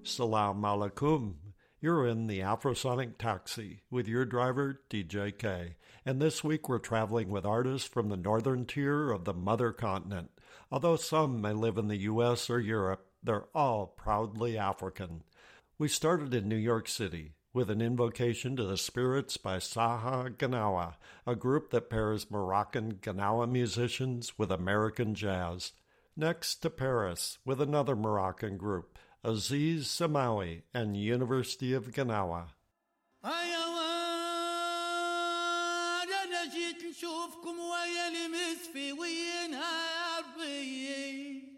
Salam alaikum. You're in the Afrosonic Taxi with your driver, DJ K. And this week we're traveling with artists from the northern tier of the mother continent. Although some may live in the U.S. or Europe, they're all proudly African. We started in New York City with an invocation to the spirits by Saha Ganawa, a group that pairs Moroccan Ganawa musicians with American jazz. Next to Paris with another Moroccan group, Aziz Samawi and University of Ganawa. أنا جيت نشوفكم ويا المسفي وينها عربية